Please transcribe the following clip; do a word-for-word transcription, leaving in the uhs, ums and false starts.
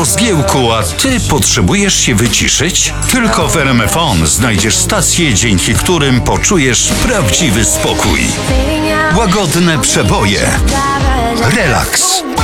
o zgiełku, a ty potrzebujesz się wyciszyć? Tylko w R M F O N znajdziesz stacje, dzięki którym poczujesz prawdziwy spokój. Łagodne przeboje. Relaks.